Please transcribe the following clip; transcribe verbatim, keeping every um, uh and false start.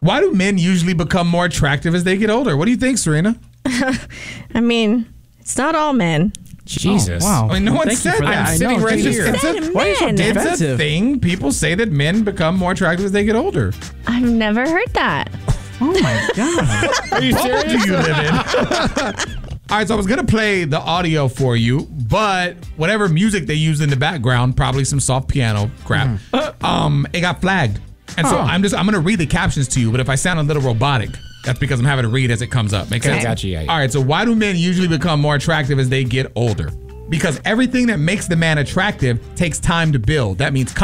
Why do men usually become more attractive as they get older? What do you think, Serena? I mean, it's not all men. Jesus. Oh, wow. I mean, no one Thank you said for that. that. I'm I sitting know, right Jesus. here. Said It's a, men. Why are you so it's a defensive? thing. People say that men become more attractive as they get older. I've never heard that. Oh my God. Are you What bubble do serious? you live in? All right, so I was going to play the audio for you, but whatever music they used in the background, probably some soft piano crap, Mm-hmm. um, it got flagged. And so Oh. I'm just, I'm going to read the captions to you, but if I sound a little robotic, that's because I'm having to read as it comes up. Make sense? Gotcha, yeah, yeah. All right, so why do men usually become more attractive as they get older? Because everything that makes the man attractive takes time to build. That means